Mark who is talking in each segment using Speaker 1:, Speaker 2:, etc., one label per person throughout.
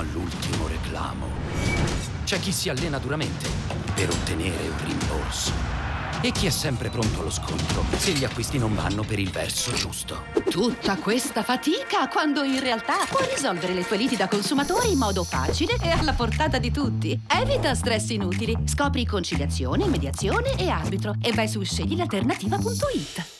Speaker 1: all'ultimo reclamo. C'è chi si allena duramente per ottenere un rimborso. E chi è sempre pronto allo scontro se gli acquisti non vanno per il verso giusto.
Speaker 2: Tutta questa fatica quando in realtà puoi risolvere le tue liti da consumatore in modo facile e alla portata di tutti. Evita stress inutili. Scopri conciliazione, mediazione e arbitro e vai su sceglilalternativa.it.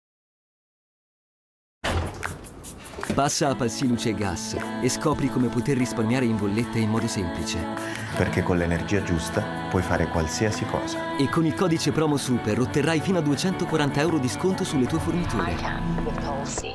Speaker 3: Passa a Palsy Luce e Gas e scopri come poter risparmiare in bollette in modo semplice.
Speaker 4: Perché con l'energia giusta puoi fare qualsiasi cosa.
Speaker 3: E con il codice promo SUPER otterrai fino a 240 euro di sconto sulle tue forniture.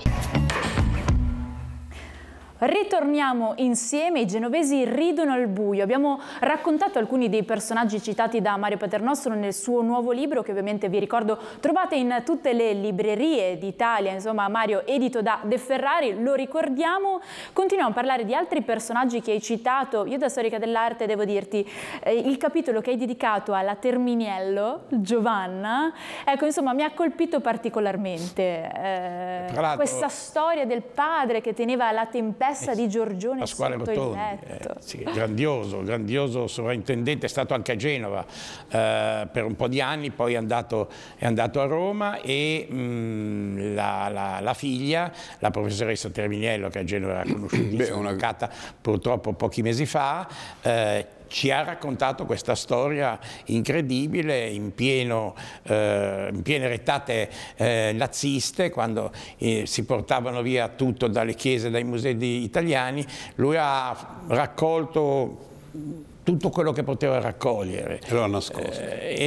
Speaker 5: Ritorniamo insieme, i genovesi ridono al buio. Abbiamo raccontato alcuni dei personaggi citati da Mario Paternostro nel suo nuovo libro, che ovviamente vi ricordo trovate in tutte le librerie d'Italia, insomma Mario, edito da De Ferrari, lo ricordiamo. Continuiamo a parlare di altri personaggi che hai citato. Io da storica dell'arte devo dirti, il capitolo che hai dedicato alla Terminiello, Giovanna, ecco insomma mi ha colpito particolarmente. Questa storia del padre che teneva la tempesta di Giorgione
Speaker 6: Pasquale
Speaker 5: sotto
Speaker 6: Rotondi,
Speaker 5: il letto.
Speaker 6: sì, grandioso sovrintendente, è stato anche a Genova per un po' di anni, poi è andato a Roma e la figlia, la professoressa Terminiello, che a Genova era conosciutissima, mancata purtroppo pochi mesi fa, ci ha raccontato questa storia incredibile in piene rettate naziste, quando si portavano via tutto dalle chiese, dai musei italiani. Lui ha raccolto tutto quello che poteva raccogliere.
Speaker 7: E lo ha nascosto.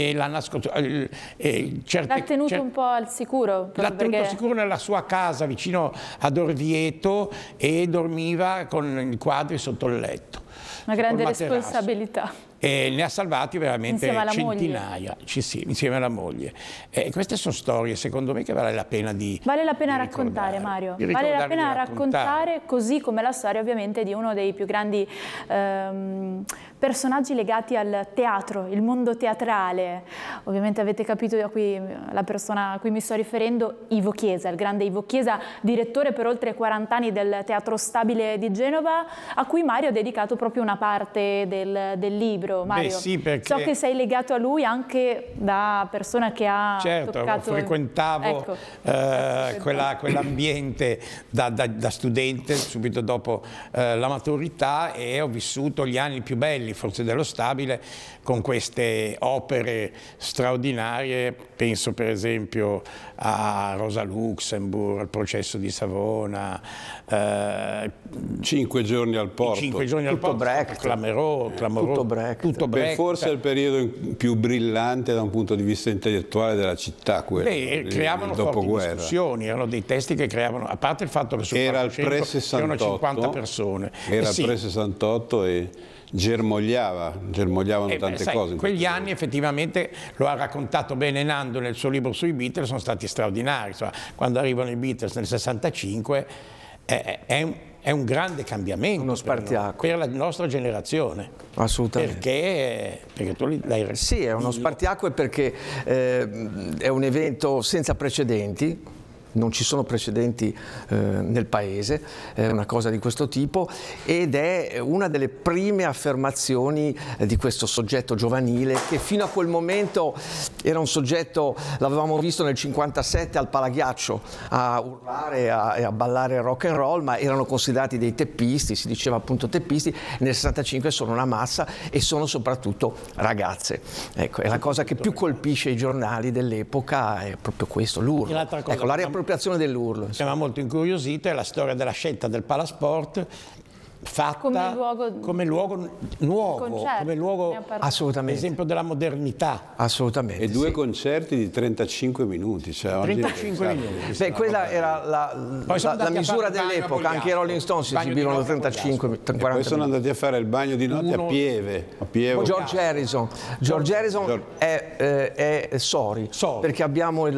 Speaker 5: L'ha tenuto un po' al sicuro.
Speaker 6: L'ha tenuto al sicuro nella sua casa vicino ad Orvieto e dormiva con i quadri sotto il letto.
Speaker 5: Una grande responsabilità.
Speaker 6: E ne ha salvati veramente centinaia,
Speaker 5: moglie.
Speaker 6: Insieme alla moglie. Queste sono storie, secondo me, che vale la pena
Speaker 5: raccontare, Mario. Vale la pena raccontare, così come la storia ovviamente di uno dei più grandi personaggi legati al teatro, il mondo teatrale. Ovviamente avete capito da qui la persona a cui mi sto riferendo, Ivo Chiesa, il grande Ivo Chiesa, direttore per oltre 40 anni del Teatro Stabile di Genova, a cui Mario ha dedicato proprio una parte del libro. Mario,
Speaker 6: sì, perché
Speaker 5: so che sei legato a lui anche da persona che ha toccato...
Speaker 6: frequentavo quell'ambiente da studente subito dopo la maturità, e ho vissuto gli anni più belli forse dello Stabile con queste opere straordinarie. Penso per esempio a Rosa Luxemburg, al Processo di Savona,
Speaker 7: 5 giorni al porto,
Speaker 6: 5 giorni al porto, clamoroso, tutto Brecht.
Speaker 7: Forse è il periodo più brillante da un punto di vista intellettuale della città, quello.
Speaker 6: Creavano forti discussioni, erano dei testi che creavano, a parte il fatto che sul palcoscenico erano 50 persone.
Speaker 7: Era il pre-68 e germogliavano tante cose.
Speaker 6: In quegli anni effettivamente, lo ha raccontato bene Nando nel suo libro sui Beatles, sono stati straordinari. Insomma, quando arrivano i Beatles nel 65 è un grande cambiamento,
Speaker 8: uno spartiacque
Speaker 6: per la nostra generazione.
Speaker 8: Assolutamente.
Speaker 6: Perché tu l'hai...
Speaker 8: Sì, è uno spartiacque perché è un evento senza precedenti. Non ci sono precedenti nel paese, una cosa di questo tipo, ed è una delle prime affermazioni di questo soggetto giovanile che fino a quel momento era un soggetto, l'avevamo visto nel 57 al Palaghiaccio a urlare e a ballare rock and roll, ma erano considerati dei teppisti, si diceva appunto teppisti. Nel 65 sono una massa e sono soprattutto ragazze. Ecco, è la cosa che più colpisce i giornali dell'epoca, è proprio questo, l'urlo. Ecco, la riappropriazione dell'urlo.
Speaker 6: Mi ha molto incuriosito è la storia della scelta del Palasport fatta come luogo nuovo, come luogo
Speaker 8: assolutamente,
Speaker 6: esempio della modernità.
Speaker 8: Assolutamente.
Speaker 7: E due concerti di 35 minuti. Cioè
Speaker 6: 35 minuti.
Speaker 8: Beh, quella era la misura dell'epoca, anche i Rolling Stones si esibivano 35, 40
Speaker 7: e poi sono andati a fare il bagno di notte a Pieve.
Speaker 8: George Harrison è sorry, perché abbiamo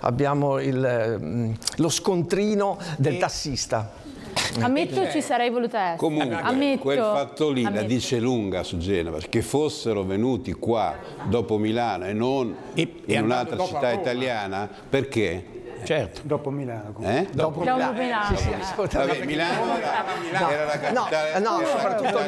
Speaker 8: lo scontrino del tassista.
Speaker 5: Ammetto, ci sarei voluta essere.
Speaker 7: Comunque, quel fatto lì la dice lunga su Genova, che fossero venuti qua dopo Milano e non in un'altra città italiana, perché?
Speaker 6: Certo.
Speaker 9: Dopo Milano.
Speaker 5: Dopo Milano.
Speaker 8: Sì,
Speaker 7: Vabbè, Milano era la capitale.
Speaker 8: No, soprattutto